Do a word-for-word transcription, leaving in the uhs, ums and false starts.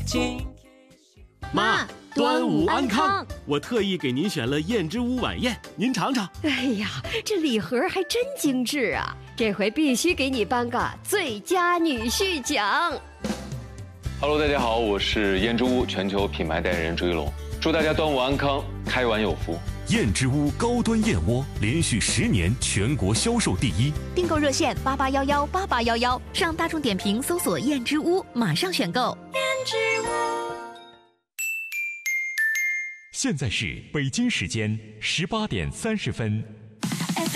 妈，端午安康！我特意给您选了燕之屋晚宴，您尝尝。 哎呀，这礼盒还真精致啊！这回必须给你颁个最佳女婿奖。 Hello， 大家好，我是燕之屋全球品牌代言人朱一龙，祝大家端午安康，开碗有福。 燕之屋高端燕窝连续十年全国销售第一， 订购热线八八幺幺八八幺幺，上大众点评搜索燕之屋，马上选购。燕之屋。 现在是北京时间十八点三十分。